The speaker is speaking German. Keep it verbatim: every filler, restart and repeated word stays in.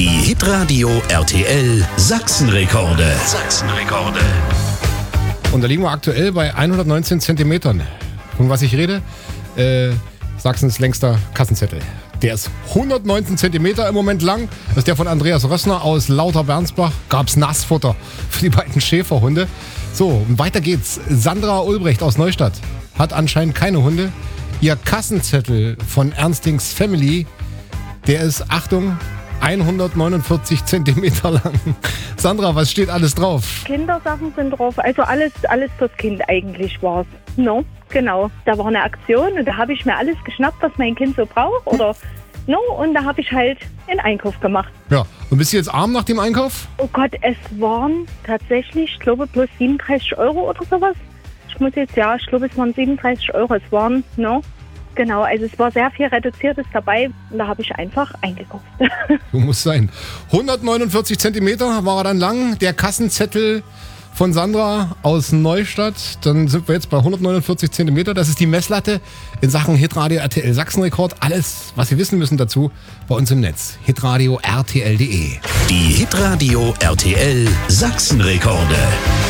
Die Hitradio R T L Sachsenrekorde. Sachsenrekorde. Und da liegen wir aktuell bei hundertneunzehn Zentimetern. Von was ich rede? Äh, Sachsens längster Kassenzettel. Der ist hundertneunzehn Zentimeter im Moment lang. Das ist der von Andreas Rössner aus Lauter-Bernsbach. Gab's Nassfutter für die beiden Schäferhunde. So, und weiter geht's. Sandra Ulbrecht aus Neustadt hat anscheinend keine Hunde. Ihr Kassenzettel von Ernstings Family, der ist, Achtung, hundertneunundvierzig Zentimeter lang. Sandra, was steht alles drauf? Kindersachen sind drauf, also alles, alles fürs Kind eigentlich war's. No, genau. Da war eine Aktion und da habe ich mir alles geschnappt, was mein Kind so braucht. Oder no, und da habe ich halt einen Einkauf gemacht. Ja, und bist du jetzt arm nach dem Einkauf? Oh Gott, es waren tatsächlich, ich glaube, bloß siebenunddreißig Euro oder sowas. Ich muss jetzt, ja, ich glaube, es waren siebenunddreißig Euro. Es waren, no, genau, also es war sehr viel Reduziertes dabei und da habe ich einfach eingekauft. So muss sein. hundertneunundvierzig Zentimeter war er dann lang, der Kassenzettel von Sandra aus Neustadt. Dann sind wir jetzt bei hundertneunundvierzig Zentimeter. Das ist die Messlatte in Sachen Hitradio R T L Sachsenrekord. Alles, was Sie wissen müssen dazu, bei uns im Netz. hitradio R T L punkt de. Die Hitradio R T L Sachsenrekorde.